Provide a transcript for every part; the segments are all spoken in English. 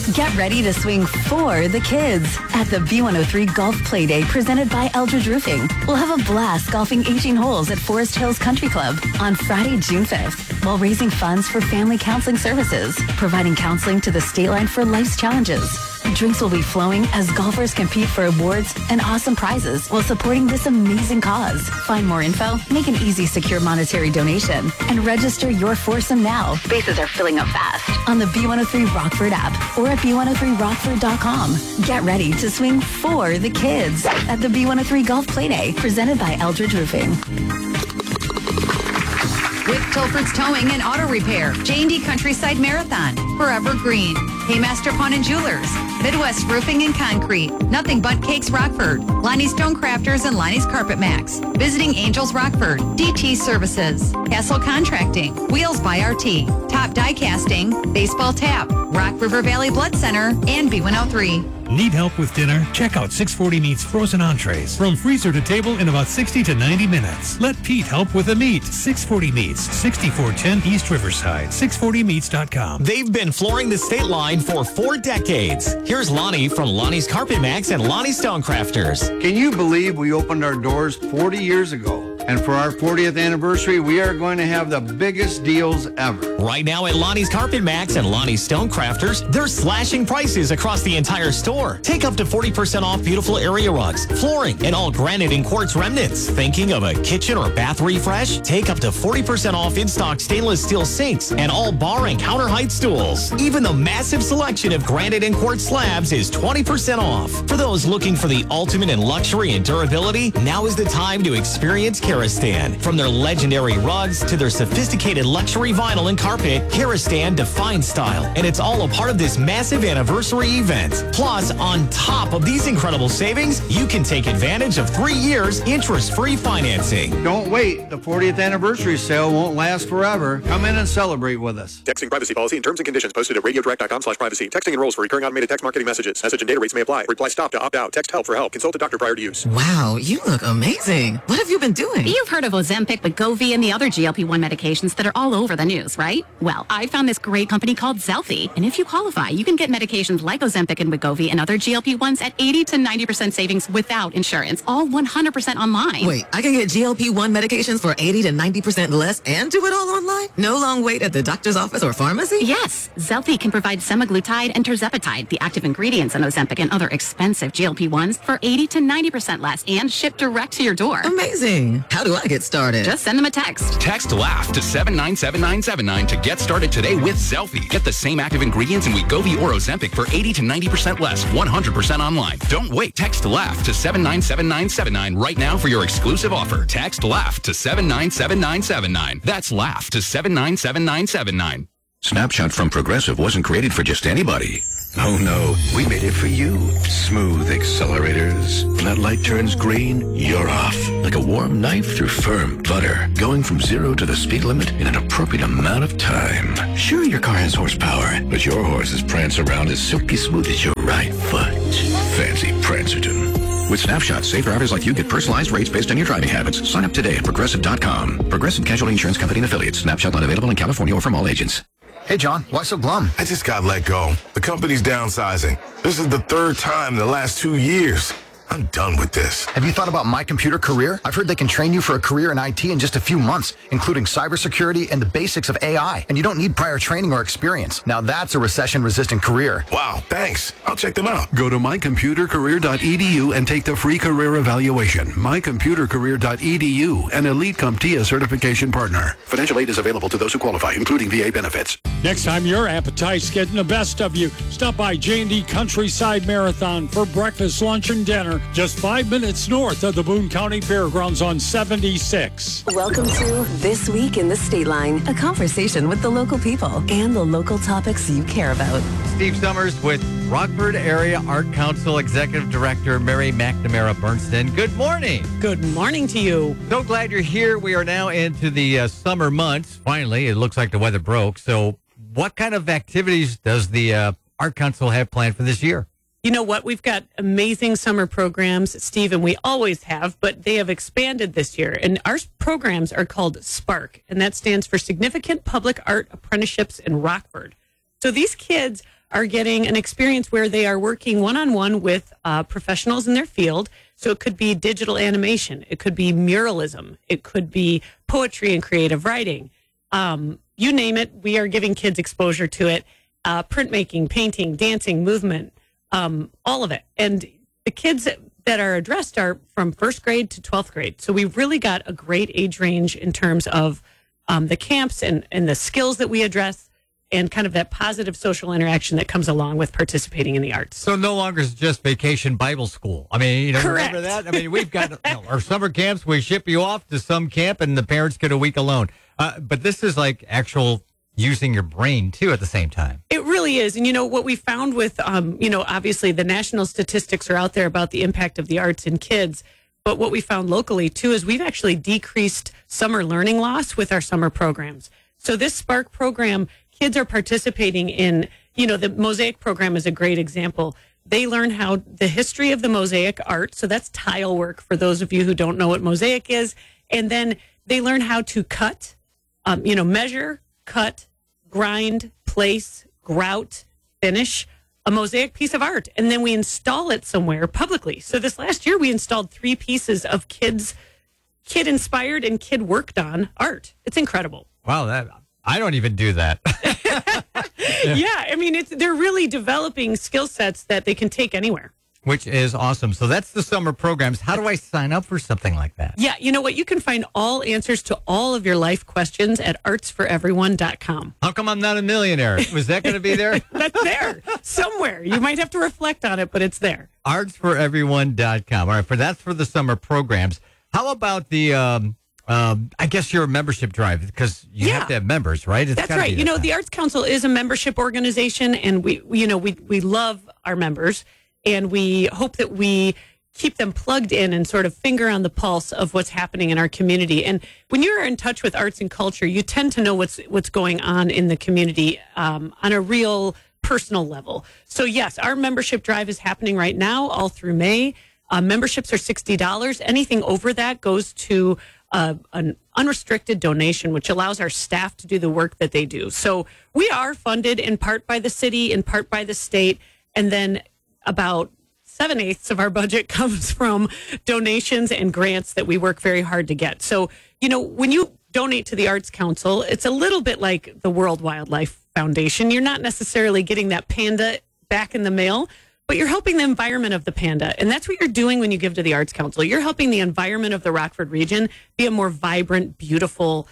Get ready to swing for the kids at the B103 Golf Playday presented by Eldridge Roofing. We'll have a blast golfing 18 holes at Forest Hills Country Club on Friday, June 5th, while raising funds for family counseling services, providing counseling to the state line for life's challenges. Drinks will be flowing as golfers compete for awards and awesome prizes while supporting this amazing cause. Find more info, make an easy, secure monetary donation, and register your foursome now. Spaces are filling up fast on the B103 Rockford app or at b103rockford.com. Get ready to swing for the kids at the B103 Golf Playday presented by Eldridge Roofing. With Tilford's Towing and Auto Repair, J&D Countryside Marathon, Forever Green, Paymaster Pawn and Jewelers, Midwest Roofing and Concrete, Nothing But Cakes Rockford, Lonnie's Stone Crafters and Lonnie's Carpet Max, Visiting Angels Rockford, DT Services, Castle Contracting, Wheels by RT, Top Die Casting, Baseball Tap, Rock River Valley Blood Center, and B103. Need help with dinner? Check out 640 Meats frozen entrees. From freezer to table in about 60 to 90 minutes. Let Pete help with the meat. 640 Meats, 6410 East Riverside. 640meats.com. They've been flooring the state line for 4 decades. Here's Lonnie from Lonnie's Carpet Max and Lonnie's Stonecrafters. Can you believe we opened our doors 40 years ago? And for our 40th anniversary, we are going to have the biggest deals ever. Right now at Lonnie's Carpet Max and Lonnie's Stonecrafters, they're slashing prices across the entire store. Take up to 40% off beautiful area rugs, flooring, and all granite and quartz remnants. Thinking of a kitchen or bath refresh? Take up to 40% off in-stock stainless steel sinks and all bar and counter height stools. Even the massive selection of granite and quartz slabs is 20% off. For those looking for the ultimate in luxury and durability, now is the time to experience Karastan. From their legendary rugs to their sophisticated luxury vinyl and carpet, Karastan defines style, and it's all a part of this massive anniversary event. Plus, on top of these incredible savings, you can take advantage of 3 years interest-free financing. Don't wait. The 40th anniversary sale won't last forever. Come in and celebrate with us. Texting privacy policy and terms and conditions posted at radiodirect.com/privacy. Texting enrolls for recurring automated text marketing messages. Message and data rates may apply. Reply stop to opt out. Text help for help. Consult a doctor prior to use. Wow, you look amazing. What have you been doing? You've heard of Ozempic, Wegovy, and the other GLP-1 medications that are all over the news, right? Well, I found this great company called Zelfie, and if you qualify, you can get medications like Ozempic and Wegovy and other GLP-1s at 80 to 90% savings without insurance, all 100% online. Wait, I can get GLP-1 medications for 80 to 90% less and do it all online? No long wait at the doctor's office or pharmacy? Yes, Zelfie can provide semaglutide and tirzepatide, the active ingredients in Ozempic and other expensive GLP-1s, for 80 to 90% less and shipped direct to your door. Amazing. How do I get started? Just send them a text. Text LAUGH to 797979 to get started today with Zelfie. Get the same active ingredients in Wegovy or Ozempic for 80 to 90% less, 100% online. Don't wait. Text LAUGH to 797979 right now for your exclusive offer. Text LAUGH to 797979. That's LAUGH to 797979. Snapshot from Progressive wasn't created for just anybody. Oh no, we made it for you. Smooth accelerators. When that light turns green, you're off. Like a warm knife through firm butter. Going from 0 to the speed limit in an appropriate amount of time. Sure, your car has horsepower, but your horses prance around as silky smooth as your right foot. Fancy Prancerton. With Snapshot, safe drivers like you get personalized rates based on your driving habits. Sign up today at Progressive.com. Progressive Casualty Insurance Company and Affiliates. Snapshot not available in California or from all agents. Hey, John, why so glum? I just got let go. The company's downsizing. This is the 3rd time in the last 2 years. I'm done with this. Have you thought about My Computer Career? I've heard they can train you for a career in IT in just a few months, including cybersecurity and the basics of AI. And you don't need prior training or experience. Now that's a recession-resistant career. Wow, thanks. I'll check them out. Go to mycomputercareer.edu and take the free career evaluation. Mycomputercareer.edu, an elite CompTIA certification partner. Financial aid is available to those who qualify, including VA benefits. Next time your appetite's getting the best of you, stop by J&D Countryside Marathon for breakfast, lunch, and dinner. Just 5 minutes north of the Boone County Fairgrounds on 76. Welcome to This Week in the State Line, a conversation with the local people and the local topics you care about. Steve Summers with Rockford Area Art Council Executive Director Mary McNamara Bernston. Good morning. Good morning to you. So glad you're here. We are now into the summer months. Finally, it looks like the weather broke. So what kind of activities does the Art Council have planned for this year? You know what? We've got amazing summer programs, Steve, and we always have, but they have expanded this year. And our programs are called SPARK, and that stands for Significant Public Art Apprenticeships in Rockford. So these kids are getting an experience where they are working one-on-one with professionals in their field. So it could be digital animation. It could be muralism. It could be poetry and creative writing. You name it, we are giving kids exposure to it. Printmaking, painting, dancing, movement, all of it. And the kids that are addressed are from 1st grade to 12th grade. So we really got a great age range in terms of the camps and the skills that we address and kind of that positive social interaction that comes along with participating in the arts. So no longer is just vacation Bible school. I mean, Correct. Remember that? I mean, we've got our summer camps. We ship you off to some camp and the parents get a week alone. But this is like actual using your brain, too, at the same time. It really is. And, what we found with, obviously the national statistics are out there about the impact of the arts in kids. But what we found locally, too, is we've actually decreased summer learning loss with our summer programs. So this Spark program, kids are participating in, the Mosaic program is a great example. They learn how the history of the Mosaic art. So that's tile work for those of you who don't know what Mosaic is. And then they learn how to cut, measure, cut, grind, place, grout, finish a Mosaic piece of art. And then we install it somewhere publicly. So this last year, we installed 3 pieces of kid-inspired and kid-worked on art. It's incredible. Wow, I don't even do that. Yeah, I mean, they're really developing skill sets that they can take anywhere. Which is awesome. So that's the summer programs. How do I sign up for something like that? Yeah, you know what? You can find all answers to all of your life questions at artsforeveryone.com. How come I'm not a millionaire? Was that going to be there? That's there somewhere. You might have to reflect on it, but it's there. Artsforeveryone.com. All right, that's for the summer programs. How about the, I guess your membership drive, because you have to have members, right? That's right. The Arts Council is a membership organization, and we love our members. And we hope that we keep them plugged in and sort of finger on the pulse of what's happening in our community. And when you're in touch with arts and culture, you tend to know what's going on in the community on a real personal level. So yes, our membership drive is happening right now all through May. Memberships are $60. Anything over that goes to an unrestricted donation, which allows our staff to do the work that they do. So we are funded in part by the city, in part by the state, and then about 7/8 of our budget comes from donations and grants that we work very hard to get. So, when you donate to the Arts Council, it's a little bit like the World Wildlife Foundation. You're not necessarily getting that panda back in the mail, but you're helping the environment of the panda. And that's what you're doing when you give to the Arts Council. You're helping the environment of the Rockford region be a more vibrant, beautiful,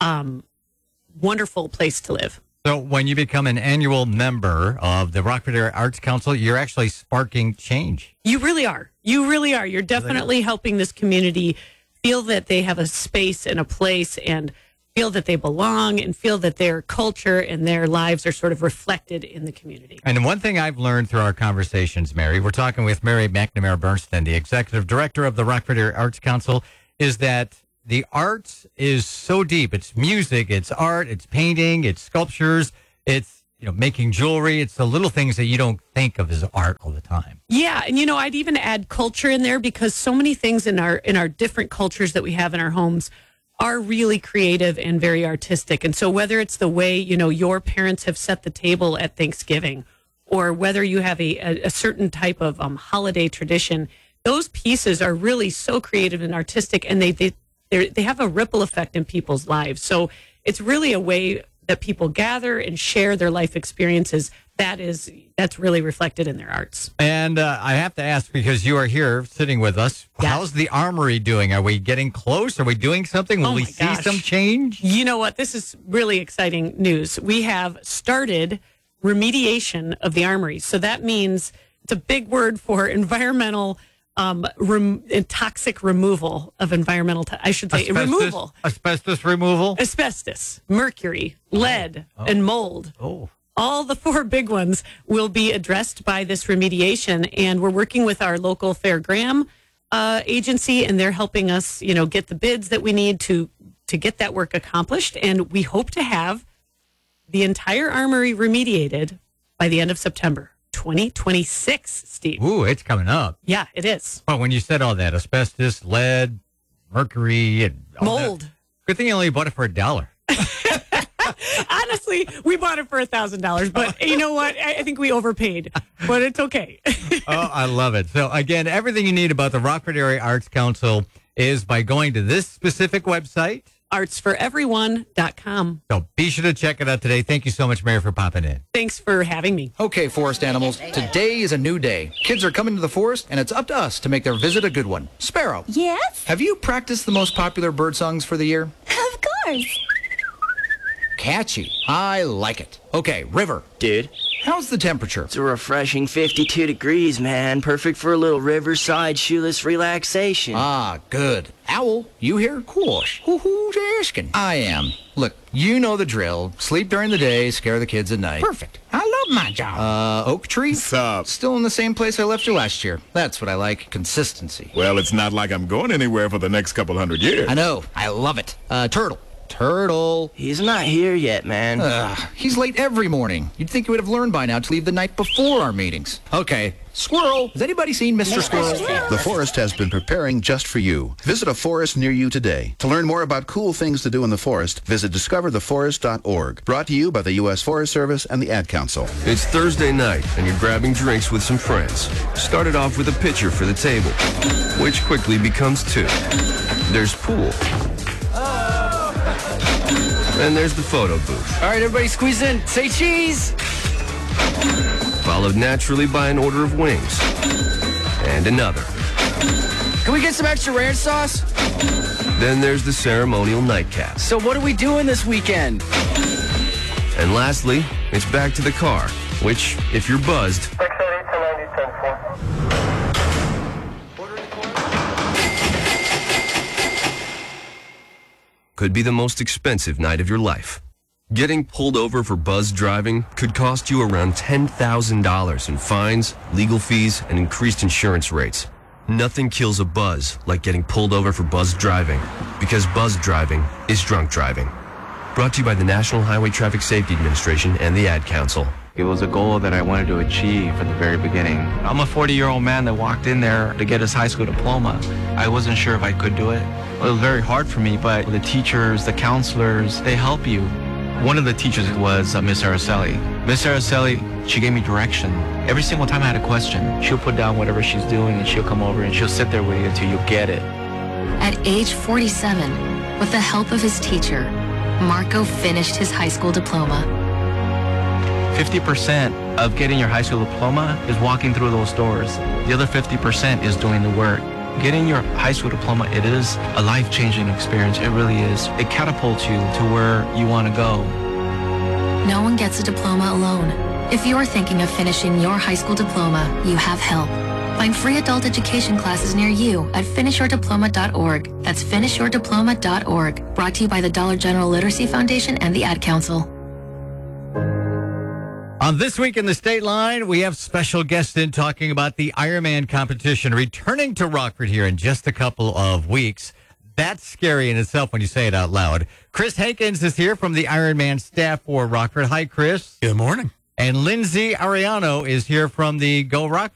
wonderful place to live. So when you become an annual member of the Rockford Area Arts Council, you're actually sparking change. You really are. You really are. You're definitely helping this community feel that they have a space and a place and feel that they belong and feel that their culture and their lives are sort of reflected in the community. And one thing I've learned through our conversations, Mary, we're talking with Mary McNamara Bernstein, the executive director of the Rockford Area Arts Council, is that the arts is so deep. It's music, it's art, it's painting, it's sculptures, it's making jewelry. It's the little things that you don't think of as art all the time. Yeah, and I'd even add culture in there because so many things in our different cultures that we have in our homes are really creative and very artistic. And so whether it's the way your parents have set the table at Thanksgiving, or whether you have a certain type of holiday tradition, those pieces are really so creative and artistic, and they have a ripple effect in people's lives. So it's really a way that people gather and share their life experiences. That's really reflected in their arts. And I have to ask, because you are here sitting with us, how's the Armory doing? Are we getting close? Are we doing something? Will we see some change? You know what? This is really exciting news. We have started remediation of the Armory. So that means it's a big word for environmental toxic removal of environmental, removal. Asbestos removal? Asbestos, mercury, lead, and mold. Oh. All the 4 big ones will be addressed by this remediation. And we're working with our local Fair Graham agency, and they're helping us, get the bids that we need to get that work accomplished. And we hope to have the entire Armory remediated by the end of September 2026, Steve. Ooh, it's coming up. Yeah, it is. Well, when you said all that, asbestos, lead, mercury, and all mold. Good thing you only bought it for $1. Honestly, honestly, we bought it for $1,000, but you know what? I think we overpaid, but it's okay. Oh, I love it. So again, everything you need about the Rockford Area Arts Council is by going to this specific website, artsforeveryone.com. So be sure to check it out today. Thank you so much, Mary, for popping in. Thanks for having me. Okay, forest animals, today is a new day. Kids are coming to the forest, and it's up to us to make their visit a good one. Sparrow. Yes? Have you practiced the most popular bird songs for the year? Of course. Catchy. I like it. Okay, River. Dude. How's the temperature? It's a refreshing 52 degrees, man. Perfect for a little riverside shoeless relaxation. Ah, good. Owl, you here? Of course. Who's asking? I am. Look, you know the drill. Sleep during the day, scare the kids at night. Perfect. I love my job. Oak Tree? What's up? Still in the same place I left you last year. That's what I like. Consistency. Well, it's not like I'm going anywhere for the next couple hundred years. I know. I love it. Turtle. Turtle. He's not here yet, man. He's late every morning. You'd think he would have learned by now to leave the night before our meetings. Okay. Squirrel. Has anybody seen Mr. Squirrel? The forest has been preparing just for you. Visit a forest near you today. To learn more about cool things to do in the forest, visit discovertheforest.org. Brought to you by the U.S. Forest Service and the Ad Council. It's Thursday night, and you're grabbing drinks with some friends. Started off with a pitcher for the table, which quickly becomes two. There's pool. And there's the photo booth. All right, everybody squeeze in. Say cheese. Followed naturally by an order of wings. And another. Can we get some extra ranch sauce? Then there's the ceremonial nightcap. So what are we doing this weekend? And lastly, it's back to the car, which, if you're buzzed, could be the most expensive night of your life. Getting pulled over for buzz driving could cost you around $10,000 in fines, legal fees, and increased insurance rates. Nothing kills a buzz like getting pulled over for buzz driving, because buzz driving is drunk driving. Brought to you by the National Highway Traffic Safety Administration and the Ad Council. It was a goal that I wanted to achieve at the very beginning. I'm a 40-year-old man that walked in there to get his high school diploma. I wasn't sure if I could do it. It was very hard for me, but the teachers, the counselors, they help you. One of the teachers was Miss Araceli. Miss Araceli, she gave me direction. Every single time I had a question, she'll put down whatever she's doing and she'll come over and she'll sit there with you until you get it. At age 47, with the help of his teacher, Marco finished his high school diploma. 50% of getting your high school diploma is walking through those doors. The other 50% is doing the work. Getting your high school diploma, it is a life-changing experience. It really is. It catapults you to where you want to go. No one gets a diploma alone. If you're thinking of finishing your high school diploma, you have help. Find free adult education classes near you at finishyourdiploma.org. That's finishyourdiploma.org. Brought to you by the Dollar General Literacy Foundation and the Ad Council. On This Week in the State Line, we have special guests in talking about the Ironman competition returning to Rockford here in just a couple of weeks. That's scary in itself when you say it out loud. Chris Hankins is here from the Ironman staff for Rockford. Hi, Chris. Good morning. And Lindsay Ariano is here from the Go Rockford